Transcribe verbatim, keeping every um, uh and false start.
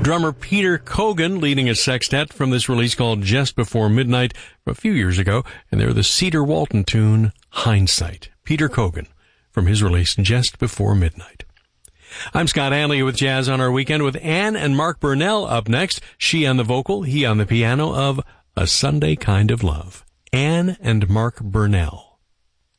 Drummer Peter Cogan leading a sextet from this release called Just Before Midnight from a few years ago, and they're the Cedar Walton tune, Hindsight. Peter Cogan from his release Just Before Midnight. I'm Scott Hanley with Jazz on Our Weekend with Ann and Mark Burnell up next. She on the vocal, he on the piano of A Sunday Kind of Love. Ann and Mark Burnell.